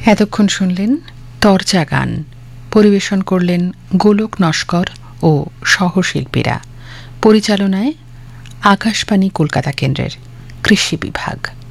এতক্ষণ শুনলেন তরজা গান, পরিবেশন করলেন গোলক নস্কর ও সহশিল্পীরা। পরিচালনায় আকাশবাণী কলকাতা কেন্দ্রের কৃষি বিভাগ।